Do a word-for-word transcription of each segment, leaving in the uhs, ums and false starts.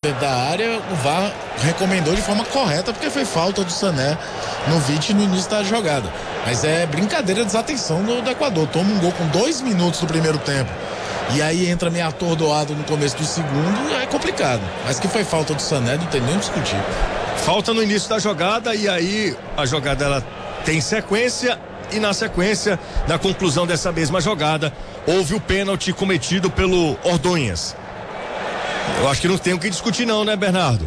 dentro da área, o V A R recomendou de forma correta, porque foi falta do Sané no Vítor no início da jogada. Mas é brincadeira, desatenção do, do Equador. Toma um gol com dois minutos do primeiro tempo. E aí entra meio atordoado no começo do segundo, é complicado. Mas que foi falta do Sané, não tem nem o que discutir. Falta no início da jogada e aí a jogada ela tem sequência e na sequência, na conclusão dessa mesma jogada, houve o pênalti cometido pelo Ordonhas. Eu acho que não tem o que discutir não, né, Bernardo?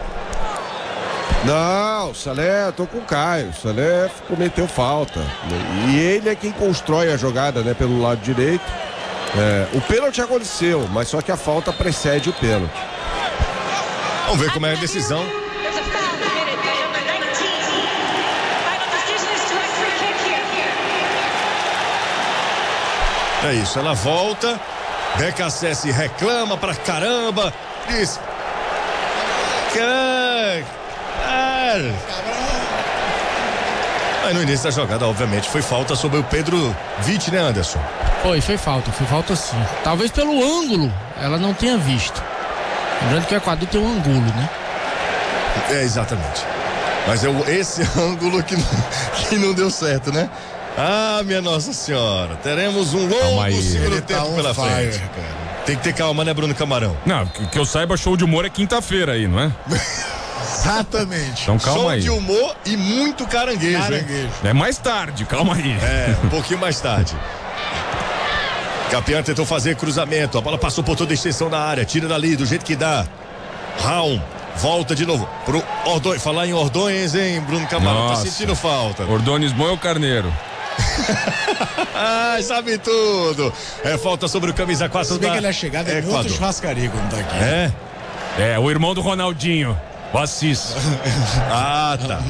Não, o Sané, tô com o Caio, o Sané cometeu falta. E ele é quem constrói a jogada, né, pelo lado direito. É, o pênalti aconteceu, mas só que a falta precede o pênalti. Vamos ver como é a decisão. É isso, ela volta, B K S S reclama pra caramba, diz que é... Aí no início da jogada, obviamente, foi falta sobre o Pedro Vítor, né, Anderson? Foi, foi falta, foi falta sim. Talvez pelo ângulo ela não tenha visto. Lembrando que o Equador tem um ângulo, né? É, exatamente. Mas é esse ângulo que, que não deu certo, né? Ah, minha Nossa Senhora, teremos um longo segundo tempo tá pela fire, frente. Cara. Tem que ter calma, né, Bruno Camarão? Não, que, que eu saiba, show de humor é quinta-feira aí, não é? Exatamente. Então calma show aí. Show de humor e muito caranguejo, caranguejo. Hein? É mais tarde, calma aí. É, um pouquinho mais tarde. Capian tentou fazer cruzamento, a bola passou por toda a extensão da área, tira dali do jeito que dá. Raul volta de novo pro Ordonhas. Falar em Ordonhas, hein, Bruno Camarão? Nossa. Tá sentindo falta. Ordonhas bom é o Carneiro. Ah, sabe tudo. É falta sobre o camisa quatro Se bem da que ele é chegado em outro churrascaria quando tá aqui. É? É, o irmão do Ronaldinho, o Assis. Ah, tá.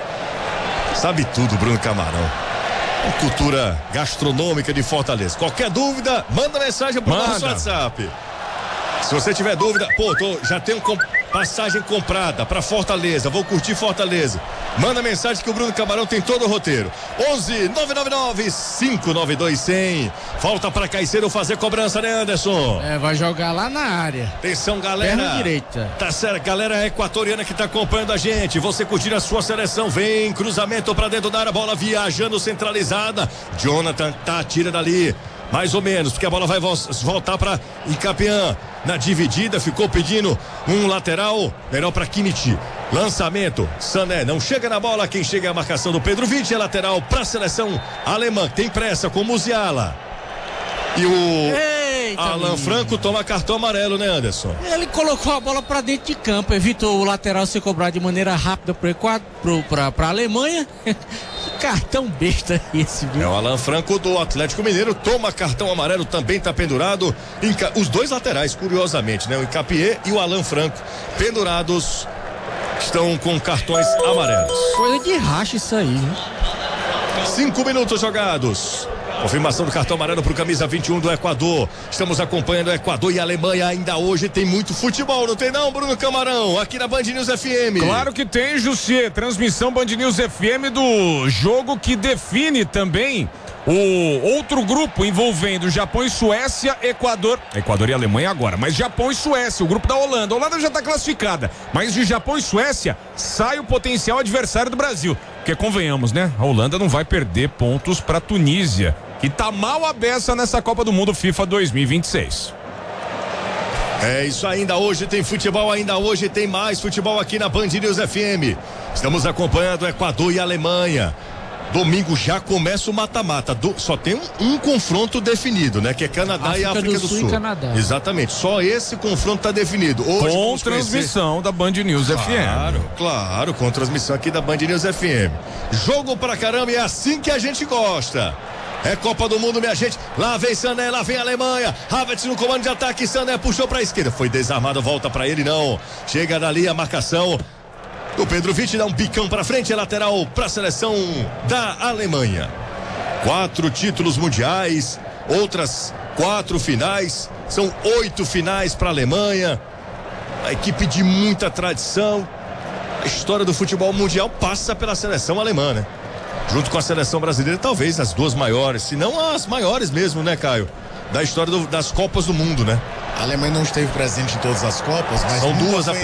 Sabe tudo, Bruno Camarão. Uma cultura gastronômica de Fortaleza. Qualquer dúvida, manda mensagem pro manda. nosso WhatsApp. Se você tiver dúvida, pô, tô, já tenho com, passagem comprada pra Fortaleza, vou curtir Fortaleza. Manda mensagem que o Bruno Camarão tem todo o roteiro. onze nove nove nove cinco nove dois cem. Falta pra Caicedo fazer cobrança, né, Anderson? É, vai jogar lá na área. Atenção, galera. Perna direita. Tá certo, galera equatoriana que tá acompanhando a gente. Você curtindo a sua seleção, vem, cruzamento pra dentro da área, bola viajando centralizada. Jonathan tá, tira dali. Mais ou menos, porque a bola vai voltar para Icapiã. Na dividida, ficou pedindo um lateral. Melhor para Kimmich. Lançamento. Sané não chega na bola. Quem chega é a marcação do Pedro Vítor. É lateral para a seleção alemã. Tem pressa com o Musiala. E o Eita, Alan menino. Franco toma cartão amarelo, né, Anderson? Ele colocou a bola para dentro de campo. Evitou o lateral ser cobrado de maneira rápida para a Alemanha. Cartão besta esse, viu? É o Alan Franco do Atlético Mineiro, toma cartão amarelo, também tá pendurado. Inca... Os dois laterais, curiosamente, né? O Icapié e o Alan Franco, pendurados, estão com cartões amarelos. Coisa de racha isso aí, né? Cinco minutos jogados. Confirmação do cartão amarelo pro camisa vinte e um do Equador. Estamos acompanhando o Equador e a Alemanha. Ainda hoje tem muito futebol, não tem não, Bruno Camarão? Aqui na Band News F M. Claro que tem, Jussier. Transmissão Band News F M do jogo que define também o outro grupo envolvendo Japão e Suécia, Equador, Equador e Alemanha agora, mas Japão e Suécia, o grupo da Holanda. A Holanda já está classificada, mas de Japão e Suécia sai o potencial adversário do Brasil. Porque convenhamos, né? A Holanda não vai perder pontos para Tunísia, que tá mal à beça nessa Copa do Mundo FIFA dois mil e vinte e seis. É isso, ainda hoje tem futebol, ainda hoje tem mais futebol aqui na Band News F M. Estamos acompanhando Equador e Alemanha. Domingo já começa o mata-mata. Do, só tem um, um confronto definido, né? Que é Canadá África e África do, do Sul. Sul. E Canadá. Exatamente, só esse confronto tá definido. Hoje, com transmissão conhecer... da Band News claro, F M. Claro, claro, com transmissão aqui da Band News F M. Jogo pra caramba e é assim que a gente gosta. É Copa do Mundo, minha gente. Lá vem Sané, lá vem a Alemanha. Havertz no comando de ataque. Sané puxou pra esquerda. Foi desarmado, volta pra ele, não. Chega dali a marcação. O Pedro Vítor dá um bicão pra frente, é lateral pra seleção da Alemanha. Quatro títulos mundiais, outras quatro finais. São oito finais pra Alemanha. A equipe de muita tradição. A história do futebol mundial passa pela seleção alemã, né? Junto com a seleção brasileira, talvez as duas maiores, se não as maiores mesmo, né, Caio? Da história do, das Copas do Mundo, né? A Alemanha não esteve presente em todas as Copas, mas são duas